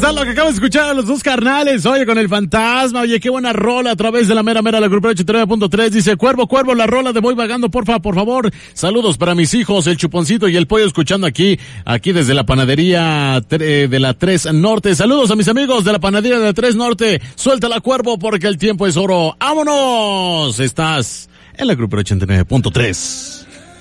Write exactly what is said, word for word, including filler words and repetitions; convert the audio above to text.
brutal lo que acabo de escuchar a los dos carnales. Oye, con el fantasma. Oye, qué buena rola a través de la mera mera, la Grupero ochenta y nueve punto tres. Dice, Cuervo, Cuervo, la rola de Voy Vagando, porfa, por favor. Saludos para mis hijos, el Chuponcito y el Pollo, escuchando aquí, aquí desde la panadería de la tres Norte. Saludos a mis amigos de la panadería de la tres Norte. Suéltala, Cuervo, porque el tiempo es oro. ¡Vámonos! Estás en la Grupero ochenta y nueve punto tres.